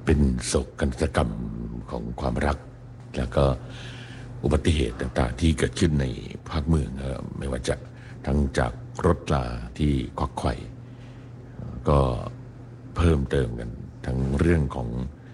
เป็นโศกนาฏกรรมของความรักแล้วก็อุบัติเหตุต่างๆที่เกิดขึ้นในภาคเมืองไม่ว่าจะทั้งจากรถราที่ควักไขว่ก็เพิ่มเติมกันทั้งเรื่องของ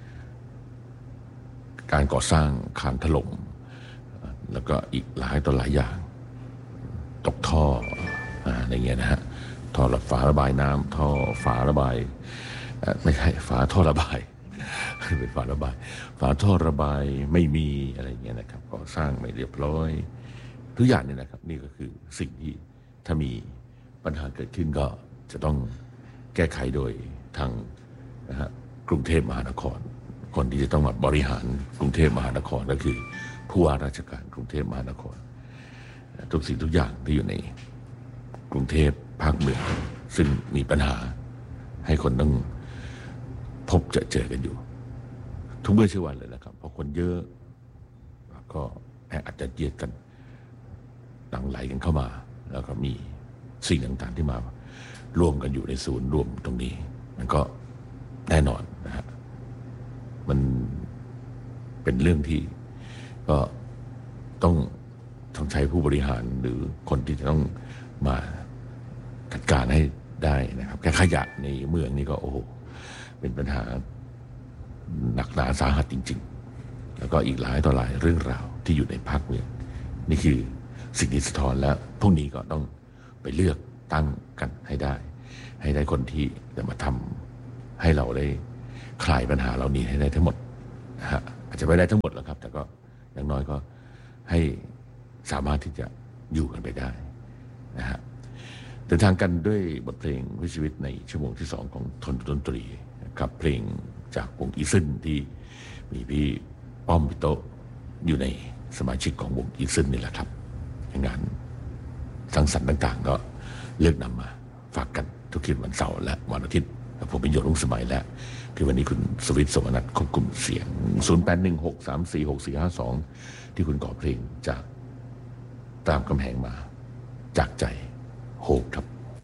การก่อสร้างคานถล่มแล้วก็อีกหลายต่อหลายอย่างตกท่ออะไรเงี้ยนะฮะท่อฝาระบายน้ำท่อฝาระบายไม่ใช่ฝาท่อระบายเป็นฝาระบายฝาท่อระบายไม่มีอะไรเงี้ยนะครับก่อสร้างไม่เรียบร้อยทุกอย่างเนี่ยนะครับนี่ก็คือสิ่งที่ถ้ามีปัญหาเกิดขึ้นก็จะต้องแก้ไขโดยทางนะฮะกรุงเทพมหานครคนที่จะต้องมาบริหารกรุงเทพมหานครก็คือผู้ว่าราชการกรุงเทพมหานครทุกสิ่งทุกอย่างที่อยู่ในกรุงเทพภาคเมืองซึ่งมีปัญหาให้คนต้องพบเจอกันอยู่ทุกเมื่อเช้าวันเลยนะครับเพราะคนเยอะก็อาจจะเยียดกันหลั่งไหลกันเข้ามาแล้วก็มีสิ่งต่างๆที่มารวมกันอยู่ในศูนย์รวมตรงนี้มันก็แน่นอนนะฮะมันเป็นเรื่องที่ก็ต้องใช้ผู้บริหารหรือคนที่จะต้องมาจัดการให้ได้นะครับแค่ขยะในเมืองนี่ก็โอ้โหเป็นปัญหาหนักหนาสาหัสจริงๆแล้วก็อีกหลายต่อหลายเรื่องราวที่อยู่ในภาคเมืองนี่คือสิ่งที่สะท้อนแล้วพวกนี้ก็ต้องไปเลือกตั้งกันให้ได้คนที่จะมาทำให้เราได้คลายปัญหาเหล่านี้ให้ได้ทั้งหมดนะฮะอาจจะไม่ได้ทั้งหมดหรอกครับแต่ก็อย่างน้อยก็ให้สามารถที่จะอยู่กันไปได้นะฮะเดินทางกันด้วยบทเพลงเพื่อชีวิตในชั่วโมงที่2ของทนดนตรีกับเพลงจากวงอีซึนที่มีพี่ป้อมพี่โตอยู่ในสมาชิกของวงอีซึนนี่แหละครับงานสังสรรค์ต่างๆก็เลือกนำมาฝากกันทุกคืนวันเสาร์และวันอาทิตย์ผมเป็นโยรุ่งสมัยและคือวันนี้คุณสวิทย์สมนัทควบคุมเสียง0816346452ที่คุณขอเพลงจากตามกำแหงมาจากใจโฮปครับ